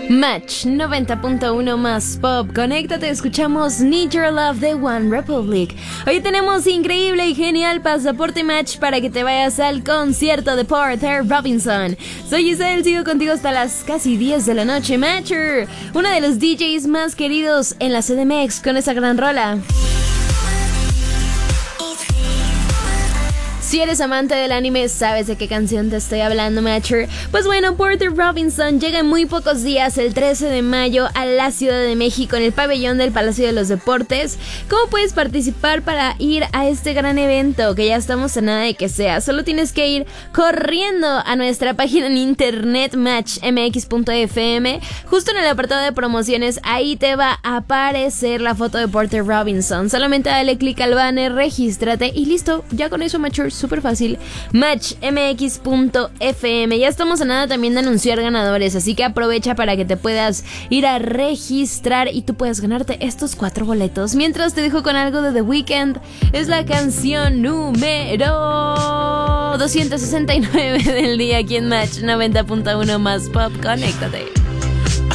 Match 90.1 más pop. Conéctate, escuchamos Need Your Love de One Republic. Hoy tenemos increíble y genial pasaporte Match para que te vayas al concierto de Porter Robinson. Soy Giselle, sigo contigo hasta las casi 10 de la noche. Matcher, uno de los DJs más queridos en la CDMX con esa gran rola. Si eres amante del anime, ¿sabes de qué canción te estoy hablando, Matcher? Pues bueno, Porter Robinson llega en muy pocos días, el 13 de mayo, a la Ciudad de México en el pabellón del Palacio de los Deportes. ¿Cómo puedes participar para ir a este gran evento? Que ya estamos a nada de que sea. Solo tienes que ir corriendo a nuestra página en internet, matchmx.fm. Justo en el apartado de promociones, ahí te va a aparecer la foto de Porter Robinson. Solamente dale clic al banner, regístrate y listo. Ya con eso, Matcher, súper fácil. Matchmx.fm. Ya estamos a nada también de anunciar ganadores, así que aprovecha para que te puedas ir a registrar y tú puedas ganarte estos 4 boletos. Mientras te dejo con algo de The Weeknd. Es la canción número 269 del día aquí en Match 90.1 más pop. Conéctate.